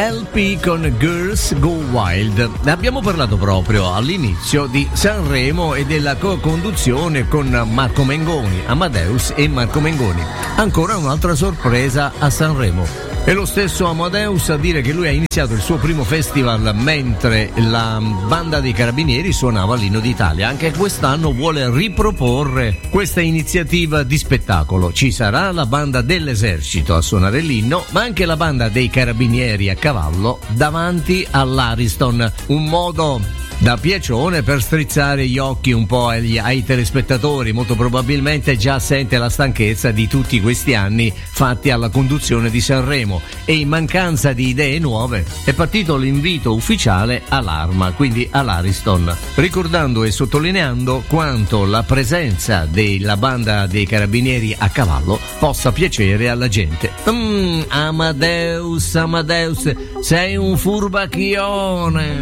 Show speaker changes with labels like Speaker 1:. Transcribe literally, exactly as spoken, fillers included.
Speaker 1: L P con Girls Go Wild. Ne abbiamo parlato proprio all'inizio di Sanremo e della co-conduzione con Marco Mengoni, Amadeus e Marco Mengoni. Ancora un'altra sorpresa a Sanremo. È lo stesso Amadeus a dire che lui ha iniziato il suo primo festival mentre la banda dei Carabinieri suonava l'Inno d'Italia. Anche quest'anno vuole riproporre questa iniziativa di spettacolo. Ci sarà la banda dell'esercito a suonare l'inno, ma anche la banda dei Carabinieri a cavallo davanti all'Ariston. Un modo da piacione per strizzare gli occhi un po' agli, ai telespettatori. Molto probabilmente già sente la stanchezza di tutti questi anni fatti alla conduzione di Sanremo, e in mancanza di idee nuove è partito l'invito ufficiale all'Arma, quindi all'Ariston, ricordando e sottolineando quanto la presenza della banda dei Carabinieri a cavallo possa piacere alla gente. Mm, Amadeus, Amadeus, sei un furbacchione.